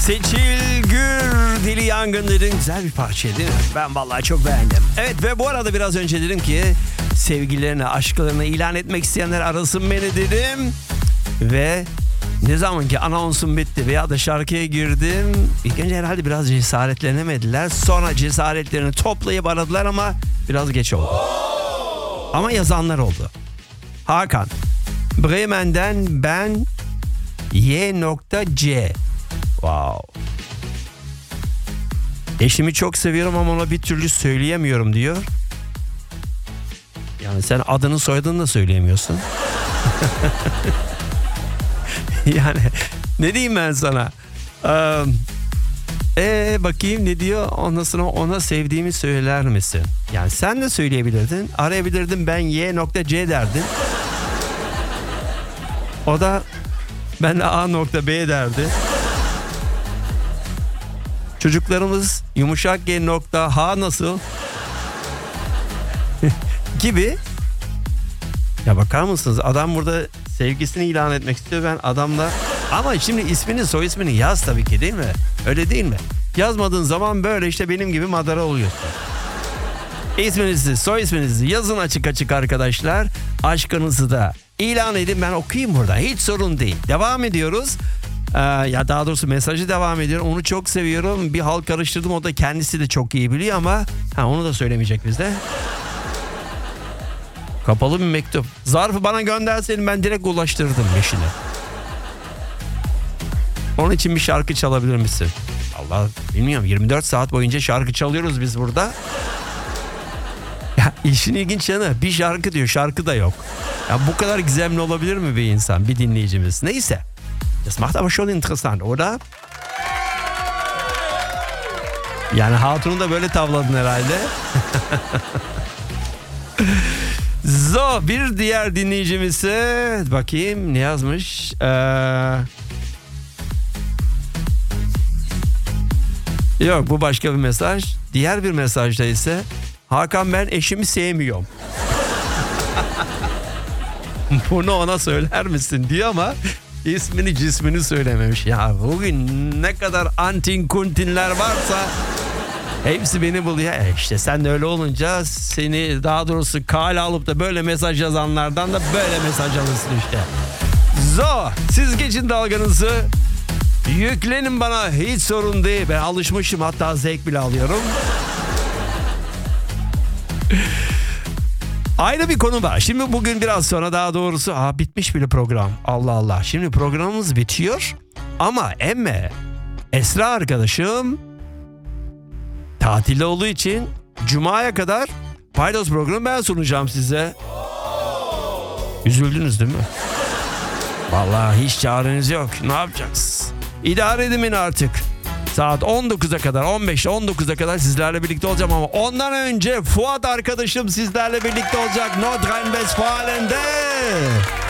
Seçil Gür, Deli Yangın dedin. Güzel bir parça değil mi? Ben vallahi çok beğendim. Evet ve bu arada biraz önce dedim ki sevgilerini, aşklarını ilan etmek isteyenler arasın beni dedim. Ve ne zaman ki anonsum bitti veya da şarkıya girdim, ilk önce herhalde biraz cesaretlenemediler. Sonra cesaretlerini toplayıp aradılar ama biraz geç oldu. Ama yazanlar oldu. Hakan, Bremen'den ben Y.C. Wow. Eşimi çok seviyorum ama ona bir türlü söyleyemiyorum diyor. Yani sen adını soyadını da söyleyemiyorsun. Yani ne diyeyim ben sana? Bakayım ne diyor? Ondan sonra ona sevdiğimi söyler misin? Yani sen de söyleyebilirdin. Arayabilirdin, ben Y.C derdin. O da ben de A.B derdi. Çocuklarımız yumuşak G.H nasıl? Gibi. Ya bakar mısınız? Adam burada sevgisini ilan etmek istiyor. Ben adamla... Ama şimdi ismini, soy ismini yaz tabii ki, değil mi? Öyle değil mi? Yazmadığın zaman böyle işte benim gibi madara oluyorsun. İsminizi, soy isminizi yazın açık açık arkadaşlar. Aşkınızı da ilan edin, ben okuyayım buradan. Hiç sorun değil. Devam ediyoruz. Ya daha doğrusu mesajı devam ediyorum. Onu çok seviyorum. Bir hal karıştırdım. O da kendisi de çok iyi biliyor ama onu da söylemeyecek bizde. Kapalı bir mektup. Zarfı bana gönderseydin ben direkt ulaştırırdım eşine. Onun için bir şarkı çalabilir misin? Allah bilmiyorum, 24 saat boyunca şarkı çalıyoruz biz burada. Ya işin ilginç yanı, bir şarkı diyor, şarkı da yok. Ya bu kadar gizemli olabilir mi bir insan, bir dinleyicimiz? Neyse. Das macht aber schon interessant, oder? Yani hatunu da böyle tavladın herhalde. So, bir diğer dinleyicimize bakayım ne yazmış. Yok, bu başka bir mesaj. Diğer bir mesajda ise Hakan, ben eşimi sevmiyorum. Bunu ona söyler misin diyor ama ismini cismini söylememiş. Ya bugün ne kadar antin kuntinler varsa hepsi beni buluyor. İşte sen de öyle olunca seni, daha doğrusu kale alıp da böyle mesaj yazanlardan da böyle mesaj alırsın işte. So, siz geçin dalganızı. Yüklenin bana, hiç sorun değil. Ben alışmışım, hatta zevk bile alıyorum. Ayrı bir konu var. Şimdi bugün biraz sonra, daha doğrusu bitmiş bile program. Allah Allah. Şimdi programımız bitiyor. Ama Esra arkadaşım tatilde olduğu için Cuma'ya kadar Paydos programı ben sunacağım size. Üzüldünüz değil mi? Vallahi hiç çareniz yok. Ne yapacaksınız? İdare edin beni artık. Saat 19'a kadar, 15-19'a kadar sizlerle birlikte olacağım ama ondan önce Fuat arkadaşım sizlerle birlikte olacak Nordrhein-Westfalen'de.